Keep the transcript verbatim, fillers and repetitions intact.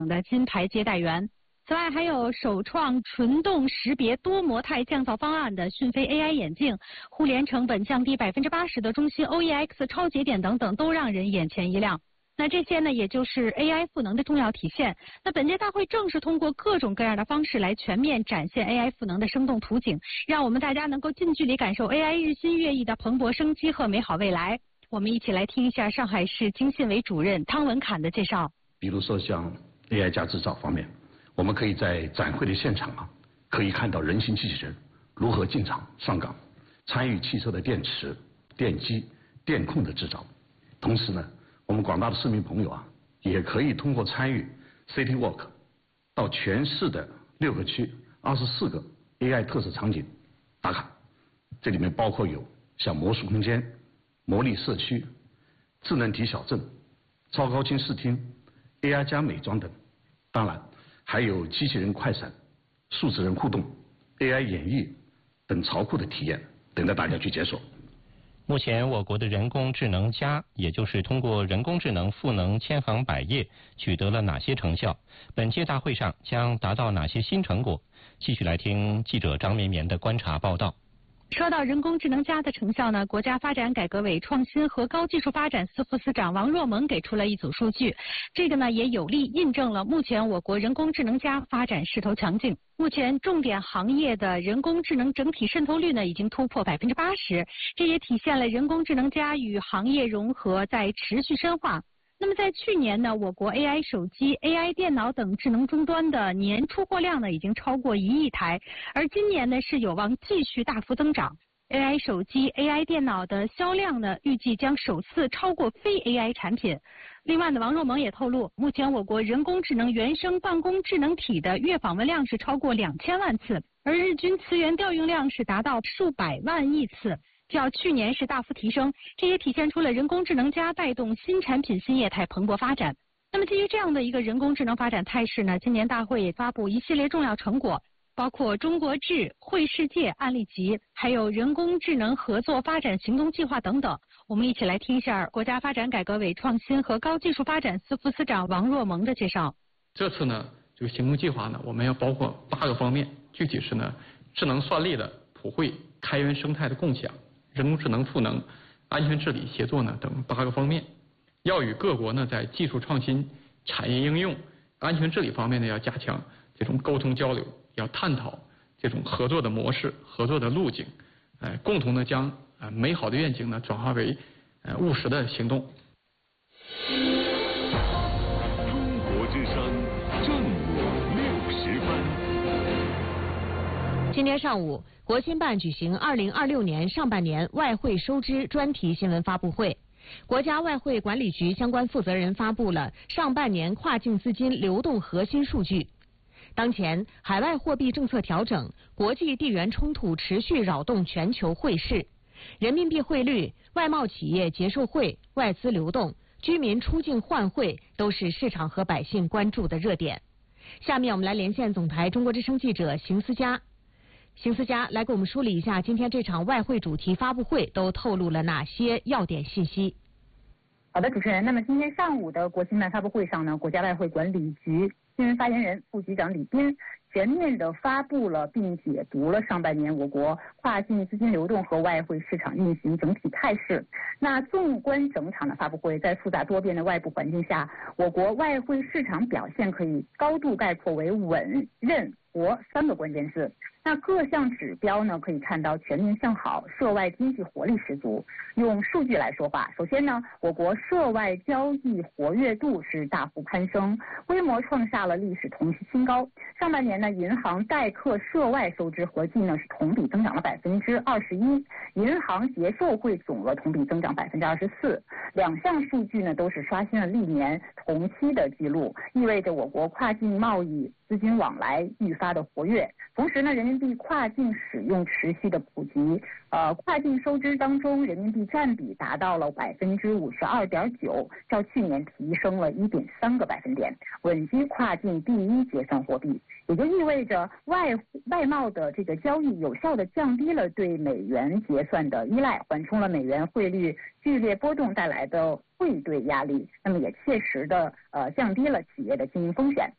的金牌接待员。此外，还有首创纯动识别多模态降噪方案的讯飞 A I 眼镜，互联成本降低百分之八十的中芯 O E X 超节点等等，都让人眼前一亮。那这些呢，也就是 A I 赋能的重要体现。那本届大会正是通过各种各样的方式来全面展现 A I 赋能的生动图景，让我们大家能够近距离感受 A I 日新月异的蓬勃生机和美好未来。我们一起来听一下上海市经信委主任汤文侃的介绍。 比如说像 A I 加制造方面，我们可以在展会的现场啊，可以看到人形机器人如何进场上岗，参与汽车的电池、电机、电控的制造。同时呢，我们广大的市民朋友啊，也可以通过参与 City Walk 到全市的六个区、二十四个 A I 特色场景打卡。这里面包括有像魔术空间、魔力社区、智能体小镇、超高清视听、A I 加美妆等。当然，还有机器人快闪、数字人互动、A I 演绎等潮酷的体验，等着大家去解锁。 目前，我国的人工智能加，也就是通过人工智能赋能千行百业，取得了哪些成效？本届大会上将达到哪些新成果？继续来听记者张绵绵的观察报道。 说到人工智能加的成效呢，国家发展改革委创新和高技术发展司副司长王若萌给出了一组数据，这个呢也有力印证了目前我国人工智能加发展势头强劲。目前重点行业的人工智能整体渗透率呢已经突破百分之八十，这也体现了人工智能加与行业融合在持续深化。那么在去年呢，我国 A I 手机、A I 电脑等智能终端的年出货量呢已经超过一亿台，而今年呢是有望继续大幅增长。A I 手机、A I 电脑的销量呢预计将首次超过非 A I 产品。另外呢，王若萌也透露，目前我国人工智能原生办公智能体的月访问量是超过两千万次，而日均词源调用量是达到数百万亿次。较去年是大幅提升，这也体现出了人工智能加带动新产品新业态蓬勃发展。那么基于这样的一个人工智能发展态势呢，今年大会也发布一系列重要成果，包括中国智、会世界案例集，还有人工智能合作发展行动计划等等。我们一起来听一下国家发展改革委创新和高技术发展司副司长王若萌的介绍。 这次呢，这个行动计划呢，我们要包括八个方面，具体是呢，智能算力的普惠、开源生态的共享、人工智能赋能、安全治理协作呢等八个方面，要与各国呢在技术创新、产业应用、安全治理方面呢要加强这种沟通交流，要探讨这种合作的模式、合作的路径，呃，共同的将呃美好的愿景呢转化为呃务实的行动。 中国之声正午六时分。 今天上午，国新办举行二零二六年上半年外汇收支专题新闻发布会。国家外汇管理局相关负责人发布了上半年跨境资金流动核心数据。当前，海外货币政策调整、国际地缘冲突持续扰动全球汇市，人民币汇率、外贸企业结售汇、外资流动、居民出境换汇都是市场和百姓关注的热点。下面我们来连线总台中国之声记者邢思佳。邢思佳来给我们梳理一下今天这场外汇主题发布会都透露了哪些要点信息。 好的，主持人。那么今天上午的国新办发布会上呢，国家外汇管理局新闻发言人、副局长李斌全面的发布了并解读了上半年我国跨境资金流动和外汇市场运行整体态势。那纵观整场的发布会，在复杂多变的外部环境下，我国外汇市场表现可以高度概括为稳、韧、活三个关键字。那各项指标呢，可以看到全面向好，涉外经济活力十足。用数据来说话，首先呢，我国涉外交易活跃度是大幅攀升，规模创下了历史同期新高。上半年呢，银行代客涉外收支合计呢是同比增长了百分之二十一，银行结售汇总额同比增长百分之二十四，两项数据呢都是刷新了历年同期的记录，意味着我国跨境贸易资金往来愈发的活跃。同时呢，人民币跨境使用持续的普及，呃，跨境收支当中人民币占比达到了百分之五十二点九，较去年提升了一点三个百分点，稳居跨境第一结算货币。也就意味着外外贸的这个交易有效的降低了对美元结算的依赖，缓冲了美元汇率剧烈波动带来的汇兑压力，那么也切实的呃降低了企业的经营风险。